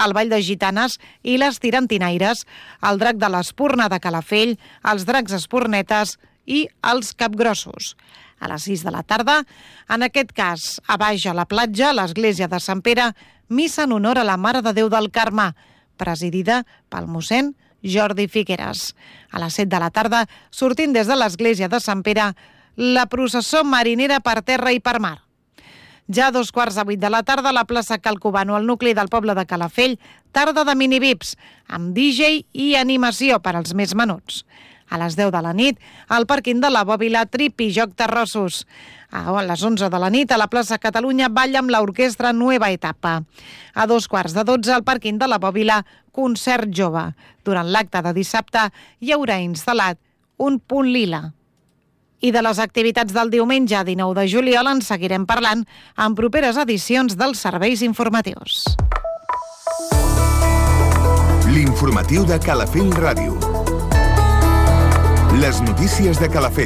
el Ball de Gitanes i les Tirantinaires, el Drac de l'Espurna de Calafell, els Dracs Espurnetes i els Capgrossos. A les 6 de la tarda, en aquest cas, a baix a la platja, l'església de Sant Pere, missa en honor a la Mare de Déu del Carme, presidida pel mossèn Jordi Figueres. A les 7 de la tarda, sortint des de l'església de Sant Pere, la processó marinera per terra i per mar. Ja a 7:15 de la tarda, a la plaça Calcobano, al nucli del poble de Calafell, tarda de minivips, amb DJ i animació per als més menuts. A les 10 de la nit, al pàrquing de la Bòbila, trip i joc terrossos. A les 11 de la nit, a la plaça Catalunya, balla amb l'orquestra Nueva Etapa. A 11:45, al pàrquing de la Bòbila, concert jove. Durant l'acte de dissabte hi haurà instal·lat un punt lila. I de les activitats del diumenge 19 de juliol en seguirem parlant en properes edicions dels serveis informatius. L'informatiu de Calafell Ràdio. Les notícies de Calafell.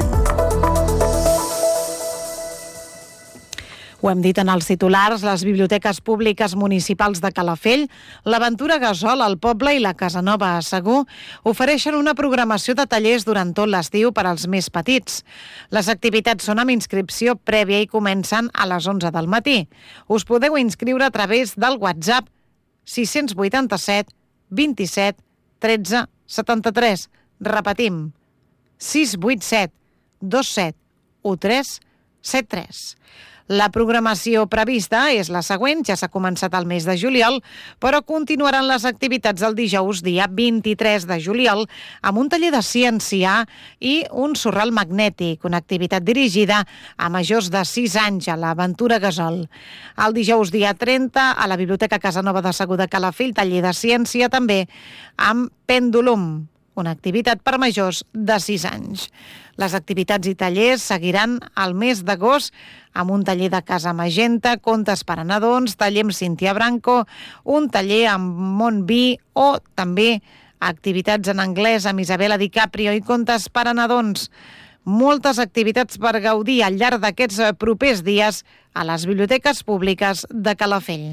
Ho hem dit en els titulars, les biblioteques públiques municipals de Calafell, l'Aventura Gasol al poble i la Casanova a Segur ofereixen una programació de tallers durant tot l'estiu per als més petits. Les activitats són amb inscripció prèvia i comencen a les 11 del matí. Us podeu inscriure a través del WhatsApp 687 27 13 73. Repetim, 687 27 13 73. La programació prevista és la següent, ja s'ha començat el mes de juliol, però continuaran les activitats el dijous, dia 23 de juliol, amb un taller de ciència i un sorral magnètic, una activitat dirigida a majors de 6 anys a l'Aventura Gasol. El dijous, dia 30, a la Biblioteca Casanova de Segur de Calafell, taller de ciència també amb pèndulum, una activitat per majors de 6 anys. Les activitats i tallers seguiran al mes d'agost amb un taller de Casa Magenta, contes per a nadons, taller amb Cíntia Branco, un taller amb Montví o també activitats en anglès amb Isabela DiCaprio i contes per a nadons. Moltes activitats per gaudir al llarg d'aquests propers dies a les biblioteques públiques de Calafell.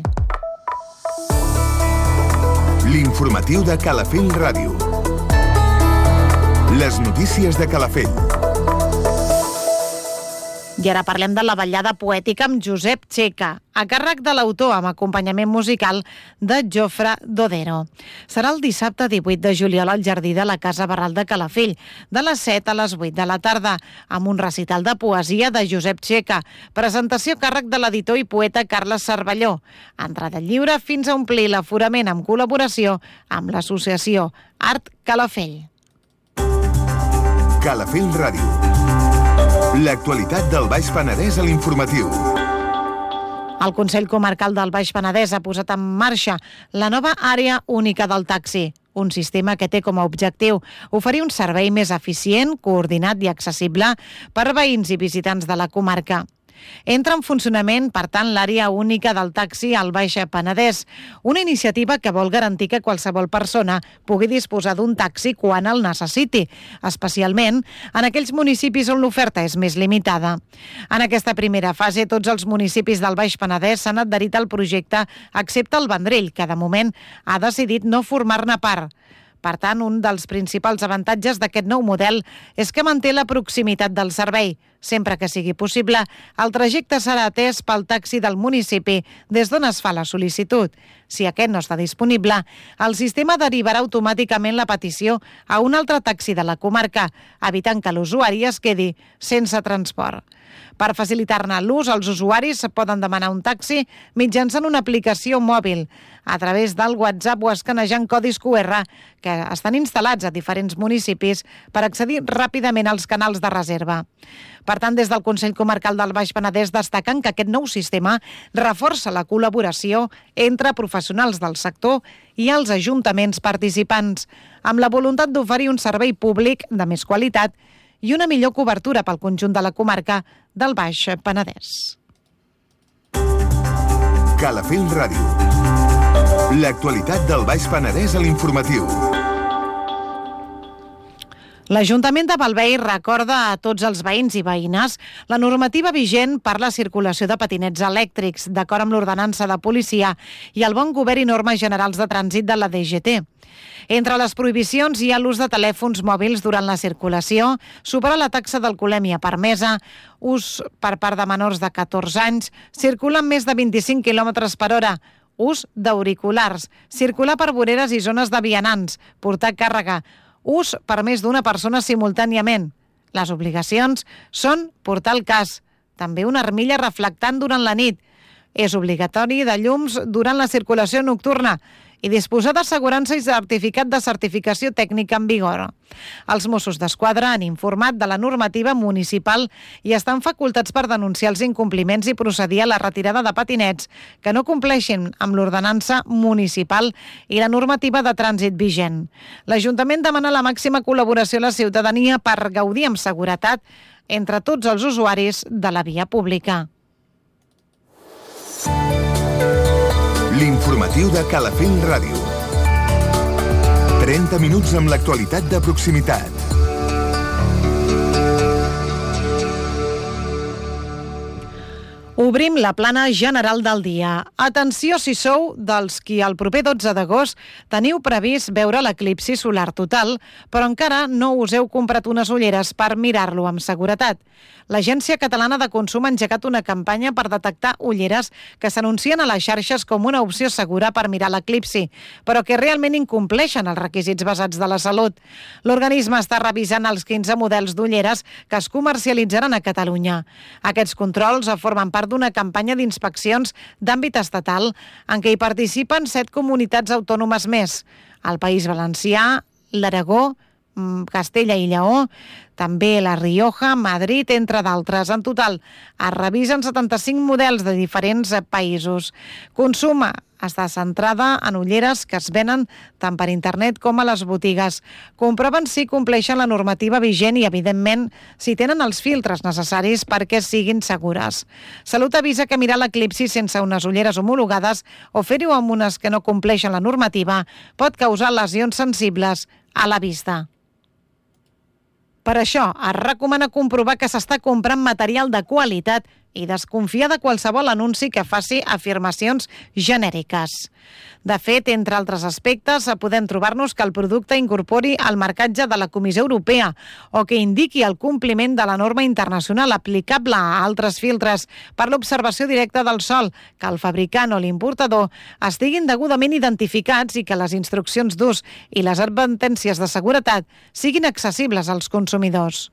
L'informatiu de Calafell Ràdio. Les notícies de Calafell. I ara parlem de la ballada poètica amb Josep Checa, a càrrec de l'autor amb acompanyament musical de Jofre Dodero. Serà el dissabte 18 de juliol al jardí de la Casa Barral de Calafell, de les 7 a les 8 de la tarda, amb un recital de poesia de Josep Checa, presentació a càrrec de l'editor i poeta Carles Cervelló, entrada lliure fins a omplir l'aforament amb col·laboració amb l'associació Art Calafell. Calafell Ràdio. L'actualitat del Baix Penedès a l'informatiu. El Consell Comarcal del Baix Penedès ha posat en marxa la nova àrea única del taxi, un sistema que té com a objectiu oferir un servei més eficient, coordinat i accessible per veïns i visitants de la comarca. Entra en funcionament, per tant, l'àrea única del taxi al Baix Penedès, una iniciativa que vol garantir que qualsevol persona pugui disposar d'un taxi quan el necessiti, especialment en aquells municipis on l'oferta és més limitada. En aquesta primera fase, tots els municipis del Baix Penedès s'han adherit al projecte, excepte el Vendrell, que de moment ha decidit no formar-ne part. Per tant, un dels principals avantatges d'aquest nou model és que manté la proximitat del servei. Sempre que sigui possible, el trajecte serà atès pel taxi del municipi des d'on es fa la sol·licitud. Si aquest no està disponible, el sistema derivarà automàticament la petició a un altre taxi de la comarca, evitant que l'usuari es quedi sense transport. Per facilitar-ne l'ús, els usuaris poden demanar un taxi mitjançant una aplicació mòbil, a través del WhatsApp o escanejant codis QR que estan instal·lats a diferents municipis per accedir ràpidament als canals de reserva. Per tant, des del Consell Comarcal del Baix Penedès destaquen que aquest nou sistema reforça la col·laboració entre professionals del sector i els ajuntaments participants, amb la voluntat d'oferir un servei públic de més qualitat i una millor cobertura pel conjunt de la comarca del Baix Penedès. Calafell Ràdio. L'actualitat del Baix Penedès a l'informatiu. L'Ajuntament de Bellvei recorda a tots els veïns i veïnes la normativa vigent per la circulació de patinets elèctrics, d'acord amb l'ordenança de policia i el bon govern i normes generals de trànsit de la DGT. Entre les prohibicions hi ha l'ús de telèfons mòbils durant la circulació, superar la taxa d'alcoholèmia permesa, ús per part de menors de 14 anys, circular amb més de 25 km per hora, ús d'auriculars, circular per voreres i zones de vianants, portar càrrega, ús per més d'una persona simultàniament. Les obligacions són portar el casc, també una armilla reflectant durant la nit. És obligatori de llums durant la circulació nocturna i disposar d'assegurança i certificat de certificació tècnica en vigor. Els Mossos d'Esquadra han informat de la normativa municipal i estan facultats per denunciar els incompliments i procedir a la retirada de patinets que no compleixin amb l'ordenança municipal i la normativa de trànsit vigent. L'Ajuntament demana la màxima col·laboració a la ciutadania per gaudir amb seguretat entre tots els usuaris de la via pública. L'informatiu de Calafell Ràdio. 30 minuts amb l'actualitat de proximitat. Obrim la plana general del dia. Atenció si sou dels qui el proper 12 d'agost teniu previst veure l'eclipsi solar total, però encara no us heu comprat unes ulleres per mirar-lo amb seguretat. L'Agència Catalana de Consum ha engegat una campanya per detectar ulleres que s'anuncien a les xarxes com una opció segura per mirar l'eclipsi, però que realment incompleixen els requisits basats de la salut. L'organisme està revisant els 15 models d'ulleres que es comercialitzaran a Catalunya. Aquests controls formen part d'una campanya d'inspeccions d'àmbit estatal en què hi participen 7 comunitats autònomes més: el País Valencià, l'Aragó, Castella i Lleó, també la Rioja, Madrid, entre d'altres. En total, es revisen 75 models de diferents països. Consum està centrada en ulleres que es venen tant per internet com a les botigues. Comproven si compleixen la normativa vigent i, evidentment, si tenen els filtres necessaris perquè siguin segures. Salut avisa que mirar l'eclipsi sense unes ulleres homologades o fer-ho amb unes que no compleixen la normativa pot causar lesions sensibles a la vista. Per això, es recomana comprovar que s'està comprant material de qualitat i desconfiar de qualsevol anunci que faci afirmacions genèriques. De fet, entre altres aspectes, podem trobar-nos que el producte incorpori el marcatge de la Comissió Europea o que indiqui el compliment de la norma internacional aplicable a altres filtres per l'observació directa del sol, que el fabricant o l'importador estiguin degudament identificats i que les instruccions d'ús i les advertències de seguretat siguin accessibles als consumidors.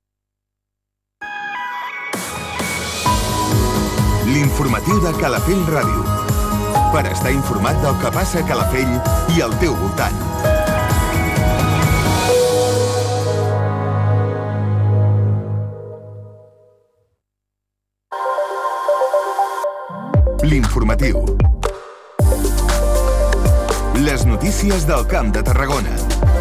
L'informatiu de Calafell Ràdio. Per estar informat del que passa a Calafell i al teu voltant. L'informatiu. Les notícies del Camp de Tarragona.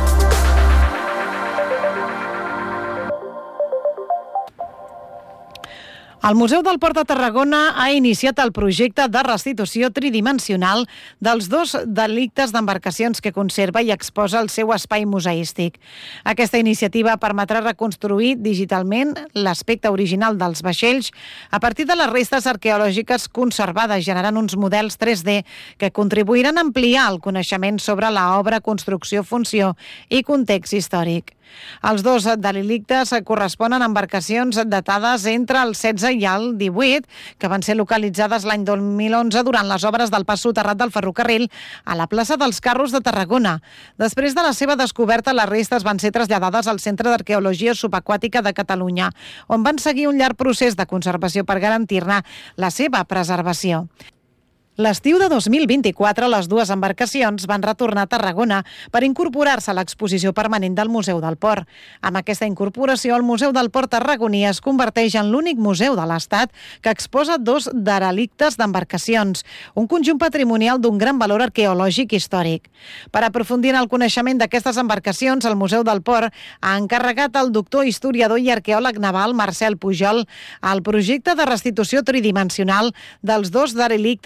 El Museu del Port de Tarragona ha iniciat el projecte de restitució tridimensional dels 2 delictes d'embarcacions que conserva i exposa el seu espai museístic. Aquesta iniciativa permetrà reconstruir digitalment l'aspecte original dels vaixells a partir de les restes arqueològiques conservades, generant uns models 3D que contribuiran a ampliar el coneixement sobre l'obra, construcció, funció i context històric. Els 2 delictes corresponen a embarcacions datades entre el 16 i el 18, que van ser localitzades l'any 2011 durant les obres del pas soterrat del ferrocarril a la plaça dels Carros de Tarragona. Després de la seva descoberta, les restes van ser traslladades al Centre d'Arqueologia Subaquàtica de Catalunya, on van seguir un llarg procés de conservació per garantir-ne la seva preservació. L'estiu de 2024, les 2 embarcacions van retornar a Tarragona per incorporar-se a l'exposició permanent del Museu del Port. Amb aquesta incorporació, el Museu del Port tarragoní es converteix en l'únic museu de l'Estat que exposa 2 derelictes d'embarcacions, un conjunt patrimonial d'un gran valor arqueològic històric. Per aprofundir en el coneixement d'aquestes embarcacions, el Museu del Port ha encarregat al doctor, historiador i arqueòleg naval Marcel Pujol el projecte de restitució tridimensional dels 2 derelictes localitzats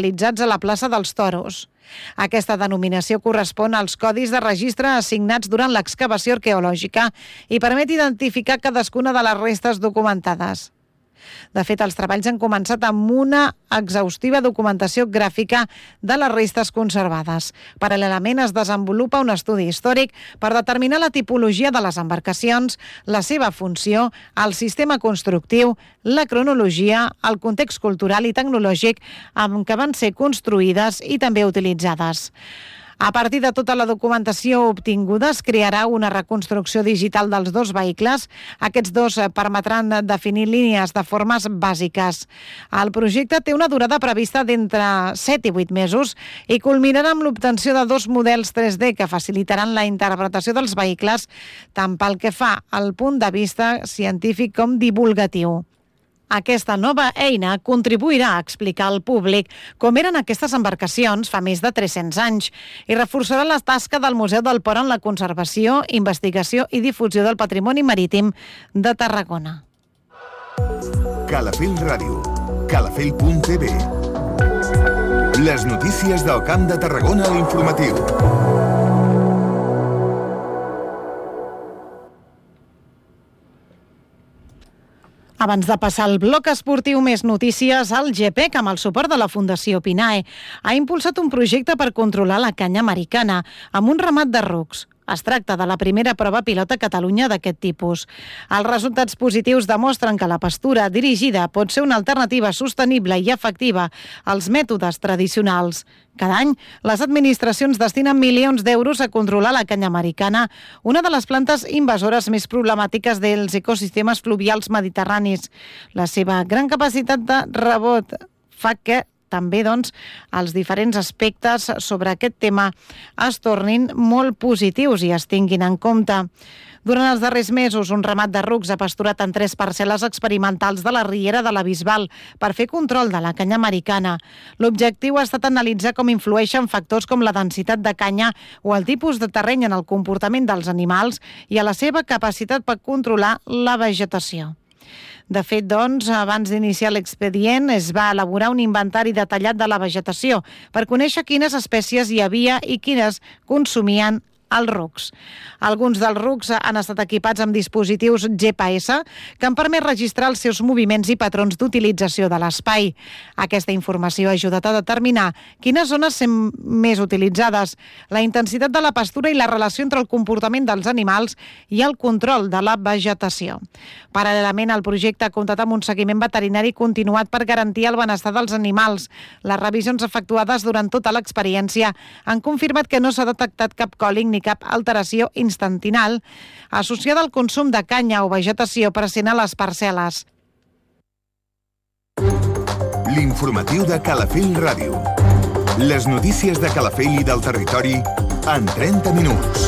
localitzats a la plaça dels Toros. Aquesta denominació correspon als codis de registre assignats durant l'excavació arqueològica i permet identificar cadascuna de les restes documentades. De fet, els treballs han començat amb una exhaustiva documentació gràfica de les restes conservades. Paral·lelament es desenvolupa un estudi històric per determinar la tipologia de les embarcacions, la seva funció, el sistema constructiu, la cronologia, el context cultural i tecnològic amb què van ser construïdes i també utilitzades. A partir de tota la documentació obtinguda es crearà una reconstrucció digital dels dos vehicles. Aquests dos permetran definir línies de formes bàsiques. El projecte té una durada prevista d'entre 7 i 8 mesos i culminarà amb l'obtenció de 2 models 3D que facilitaran la interpretació dels vehicles tant pel que fa al punt de vista científic com divulgatiu. Aquesta nova eina contribuirà a explicar al públic com eren aquestes embarcacions fa més de 300 anys i reforçarà la tasca del Museu del Port en la conservació, investigació i difusió del patrimoni marítim de Tarragona. Calafell Ràdio, calafell.tv. Les notícies del Camp de Tarragona a l'informatiu. Abans de passar al bloc esportiu, més notícies, el GPEC, amb el suport de la Fundació Pinae, ha impulsat un projecte per controlar la canya americana amb un ramat de rucs. Es tracta de la primera prova pilot a Catalunya d'aquest tipus. Els resultats positius demostren que la pastura dirigida pot ser una alternativa sostenible i efectiva als mètodes tradicionals. Cada any, les administracions destinen milions d'euros a controlar la canya americana, una de les plantes invasores més problemàtiques dels ecosistemes fluvials mediterranis. La seva gran capacitat de rebot fa que també, els diferents aspectes sobre aquest tema es tornin molt positius i es tinguin en compte. Durant els darrers mesos, un ramat de rucs ha pasturat en 3 parcel·les experimentals de la Riera de la Bisbal per fer control de la canya americana. L'objectiu ha estat analitzar com influeixen factors com la densitat de canya o el tipus de terreny en el comportament dels animals i a la seva capacitat per controlar la vegetació. De fet, abans d'iniciar l'expedient es va elaborar un inventari detallat de la vegetació per conèixer quines espècies hi havia i quines consumien els rucs. Alguns dels rucs han estat equipats amb dispositius GPS que han permès registrar els seus moviments i patrons d'utilització de l'espai. Aquesta informació ha ajudat a determinar quines zones són més utilitzades, la intensitat de la pastura i la relació entre el comportament dels animals i el control de la vegetació. Paral·lelament, el projecte ha comptat amb un seguiment veterinari continuat per garantir el benestar dels animals. Les revisions efectuades durant tota l'experiència han confirmat que no s'ha detectat cap còlic ni cap alteració instantinal associada al consum de canya o vegetació present a les parcel·les. L'informatiu de Calafell Ràdio. Les notícies de Calafell i del territori en 30 minuts.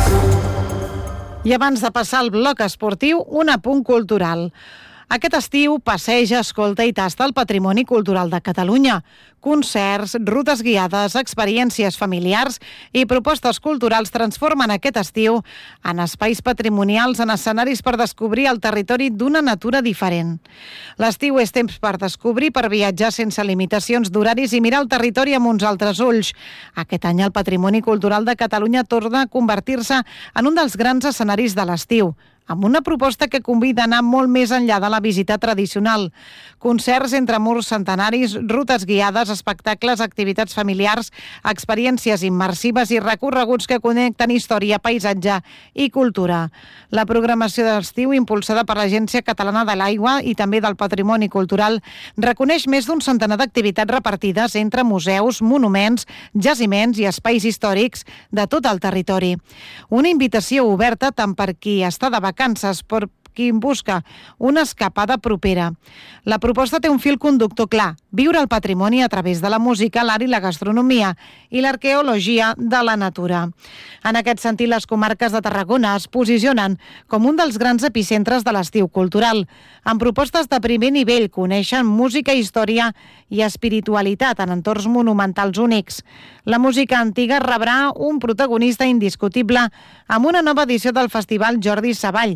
I abans de passar al bloc esportiu, un apunt cultural. Aquest estiu passeja, escolta i tasta el patrimoni cultural de Catalunya. Concerts, rutes guiades, experiències familiars i propostes culturals transformen aquest estiu en espais patrimonials, en escenaris per descobrir el territori d'una natura diferent. L'estiu és temps per descobrir, per viatjar sense limitacions d'horaris i mirar el territori amb uns altres ulls. Aquest any el patrimoni cultural de Catalunya torna a convertir-se en un dels grans escenaris de l'estiu, amb una proposta que convida a anar molt més enllà de la visita tradicional. Concerts entre murs centenaris, rutes guiades, espectacles, activitats familiars, experiències immersives i recorreguts que connecten història, paisatge i cultura. La programació d'estiu, impulsada per l'Agència Catalana de l'Aigua i també del Patrimoni Cultural, reconeix més d'un centenar d'activitats repartides entre museus, monuments, jaciments i espais històrics de tot el territori. Una invitació oberta tant per qui està de vacances, per qui busca una escapada propera. La proposta té un fil conductor clar: viure el patrimoni a través de la música, l'art i la gastronomia i l'arqueologia de la natura. En aquest sentit, les comarques de Tarragona es posicionen com un dels grans epicentres de l'estiu cultural. Amb propostes de primer nivell coneixen música, història i espiritualitat en entorns monumentals únics. La música antiga rebrà un protagonista indiscutible amb una nova edició del Festival Jordi Savall.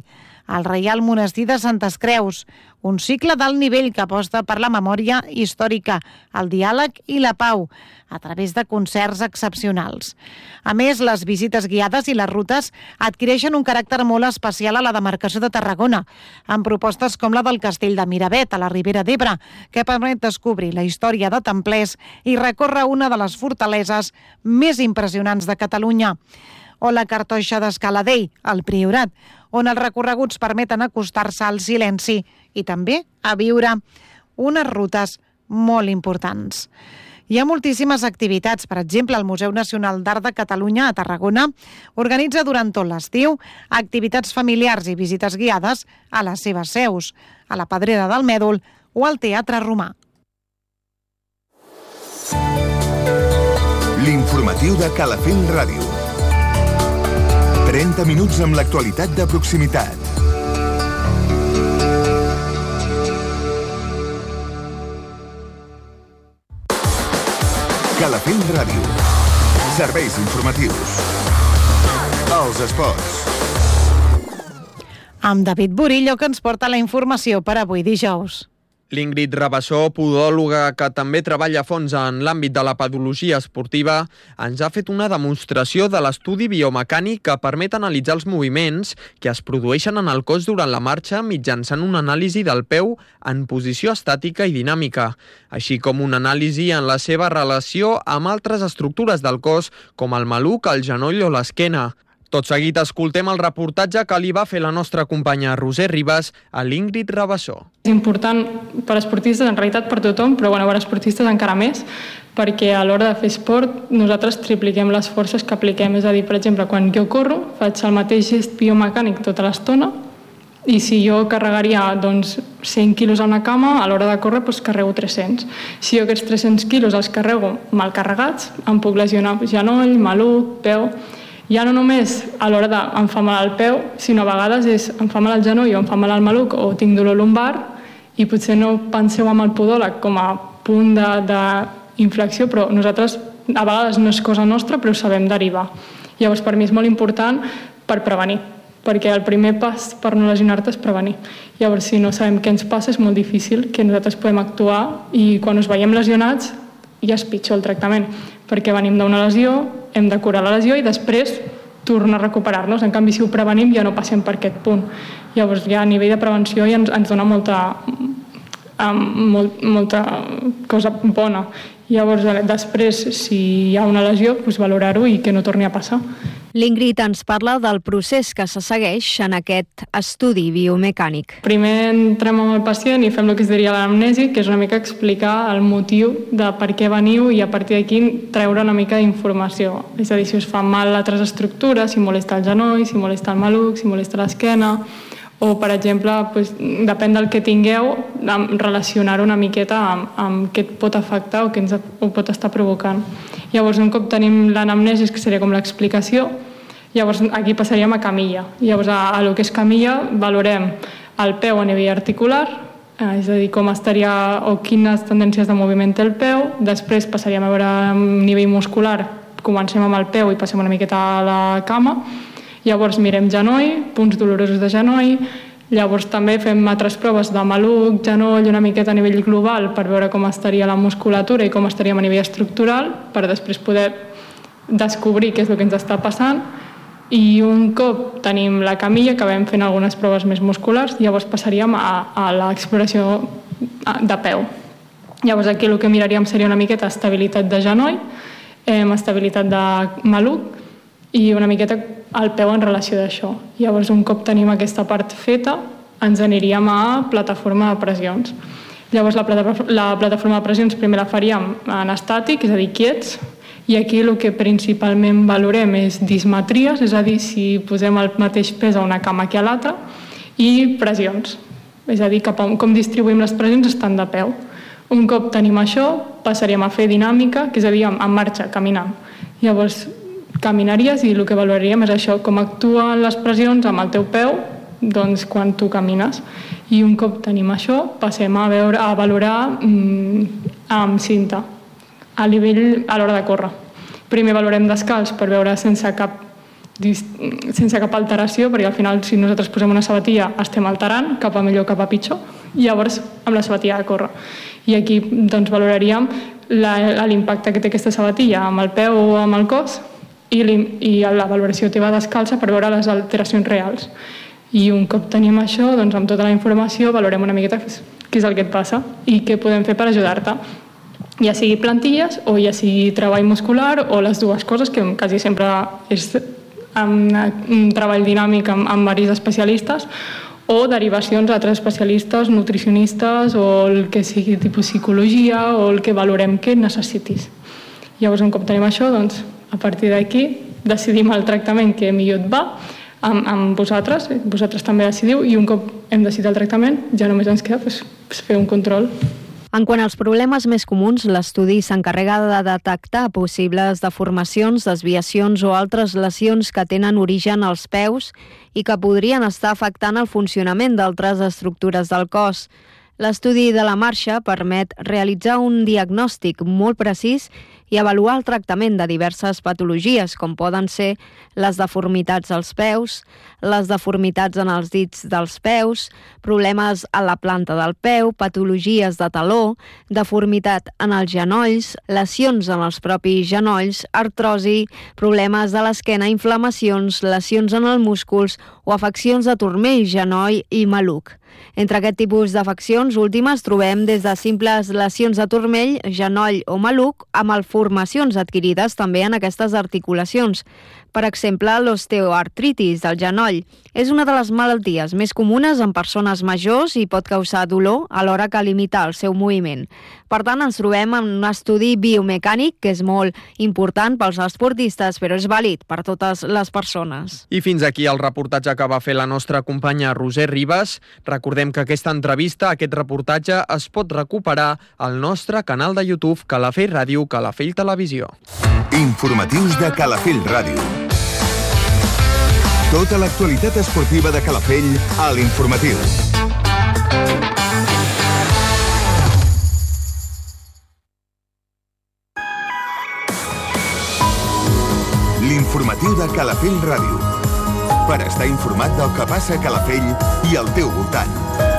al Reial Monestir de Santes Creus, un cicle d'alt nivell que aposta per la memòria històrica, el diàleg i la pau, a través de concerts excepcionals. A més, les visites guiades i les rutes adquireixen un caràcter molt especial a la demarcació de Tarragona, amb propostes com la del Castell de Miravet, a la Ribera d'Ebre, que permet descobrir la història de templers i recórrer una de les fortaleses més impressionants de Catalunya, o la Cartoixa d'Escaladell, al Priorat, on els recorreguts permeten acostar-se al silenci i també a viure unes rutes molt importants. Hi ha moltíssimes activitats. Per exemple, el Museu Nacional d'Art de Catalunya a Tarragona organitza durant tot l'estiu activitats familiars i visites guiades a les seves seus, a la Pedrera del Mèdol o al Teatre Romà. L'informatiu de Calafell Ràdio. 30 minuts amb l'actualitat de proximitat. Calafell Ràdio. Serveis informatius. Els esports. Amb David Burillo, que ens porta la informació per avui dijous. L'Ingrid Rabassó, podòloga que també treballa a fons en l'àmbit de la pedologia esportiva, ens ha fet una demostració de l'estudi biomecànic que permet analitzar els moviments que es produeixen en el cos durant la marxa mitjançant una anàlisi del peu en posició estàtica i dinàmica, així com una anàlisi en la seva relació amb altres estructures del cos, com el maluc, el genoll o l'esquena. Tot seguit escoltem el reportatge que li va fer la nostra companya Roser Ribas a l'Ingrid Rabassó. És important per esportistes, en realitat per tothom, però per esportistes encara més, perquè a l'hora de fer esport nosaltres tripliquem les forces que apliquem. És a dir, per exemple, quan jo corro, faig el mateix gest biomecànic tota l'estona, i si jo carregaria 100 quilos a una cama, a l'hora de córrer carrego 300. Si jo aquests 300 quilos els carrego mal carregats, em puc lesionar genoll, maluc, peu. Ja no només a l'hora de em fa mal el peu, sinó a vegades em fa mal el genoll o em fa mal el maluc o tinc dolor lumbar i potser no penseu amb el podòleg com a punt d'inflexió, però nosaltres a vegades no és cosa nostra, però ho sabem derivar. Llavors, per mi és molt important per prevenir, perquè el primer pas per no lesionar-te és prevenir. Llavors, si no sabem què ens passa, és molt difícil que nosaltres podem actuar i quan us veiem lesionats ja és pitjor el tractament, perquè venim d'una lesió, hem de curar la lesió i després tornar a recuperar-nos. En canvi, si ho prevenim, ja no passem per aquest punt. Llavors, ja a nivell de prevenció ja ens dona molta cosa bona. Llavors, després, si hi ha una lesió, valorar-ho i que no torni a passar. L'Ingrid ens parla del procés que se segueix en aquest estudi biomecànic. Primer entrem amb el pacient i fem el que es diria l'anamnesi, que és una mica explicar el motiu de per què veniu i a partir d'aquí treure una mica d'informació. És a dir, si us fan mal altres estructures, si molesta el genoll, si molesta el maluc, si molesta l'esquena, o, per exemple, depèn del que tingueu, relacionar-ho una miqueta amb què et pot afectar o què ens ho pot estar provocant. Llavors, un cop tenim l'anamnesi, que seria com l'explicació, llavors aquí passaríem a camilla. Llavors, a lo que és camilla, valorem el peu a nivell articular, és a dir, com estaria o quines tendències de moviment té el peu. Després passaríem a veure a nivell muscular, comencem amb el peu i passem una miqueta a la cama. Llavors mirem genoll, punts dolorosos de genoll, llavors també fem altres proves de maluc, genoll, una miqueta a nivell global per veure com estaria la musculatura i com estaríem a nivell estructural, per després poder descobrir què és el que ens està passant. I un cop tenim la camilla, acabem fent algunes proves més musculars, llavors passaríem a l'exploració de peu. Llavors aquí el que miraríem seria una miqueta estabilitat de genoll, estabilitat de maluc i una miqueta el peu en relació d'això. Llavors, un cop tenim aquesta part feta, ens aniríem a plataforma de pressions. Llavors, la plataforma de pressions primer la faríem en estàtic, és a dir, quiets, i aquí el que principalment valorem és dismetries, és a dir, si posem el mateix pes a una cama que a l'altra, i pressions, és a dir, com distribuïm les pressions estan de peu. Un cop tenim això, passaríem a fer dinàmica, que és a dir, en marxa, caminant. Llavors, caminaries i el que valoraríem és això, com actuen les pressions amb el teu peu quan tu camines. I un cop tenim això, passem a valorar amb cinta a l'hora de córrer. Primer valorem descalç per veure sense cap sense cap alteració, perquè al final si nosaltres posem una sabatilla estem alterant cap a millor, cap a pitjor, i llavors amb la sabatilla de córrer. I aquí doncs, valoraríem l'impacte que té aquesta sabatilla amb el peu o amb el cos i la valoració teva descalça per veure les alteracions reals. I un cop tenim això, doncs, amb tota la informació valorem una miqueta què és el que et passa i què podem fer per ajudar-te. Ja sigui plantilles o ja sigui treball muscular o les dues coses, que quasi sempre és un treball dinàmic amb diversos especialistes, o derivacions a altres especialistes, nutricionistes o el que sigui tipus psicologia o el que valorem que necessitis. Llavors, un cop tenim això, doncs, a partir d'aquí decidim el tractament que millor et va amb vosaltres també decidiu, i un cop hem decidit el tractament ja només ens queda fer un control. En quant als problemes més comuns, l'estudi s'encarrega de detectar possibles deformacions, desviacions o altres lesions que tenen origen als peus i que podrien estar afectant el funcionament d'altres estructures del cos. L'estudi de la marxa permet realitzar un diagnòstic molt precís i avaluar el tractament de diverses patologies, com poden ser les deformitats als peus, les deformitats en els dits dels peus, problemes a la planta del peu, patologies de taló, deformitat en els genolls, lesions en els propis genolls, artrosi, problemes de l'esquena, inflamacions, lesions en els músculs o afeccions de turmell, genoll i maluc. Entre aquest tipus d'afeccions últimes trobem des de simples lesions de turmell, genoll o maluc a malformacions adquirides també en aquestes articulacions. Per exemple, l'osteoartritis del genoll és una de les malalties més comunes en persones majors i pot causar dolor alhora que limitar el seu moviment. Per tant, ens trobem en un estudi biomecànic que és molt important pels esportistes, però és vàlid per totes les persones. I fins aquí el reportatge que va fer la nostra companya Roser Ribas. Recordem que aquesta entrevista, aquest reportatge, es pot recuperar al nostre canal de YouTube Calafell Ràdio, Calafell Televisió. Informatius de Calafell Ràdio. Tota l'actualitat esportiva de Calafell a l'Informatiu. L'Informatiu de Calafell Ràdio. Per estar informat del que passa a Calafell i al teu voltant.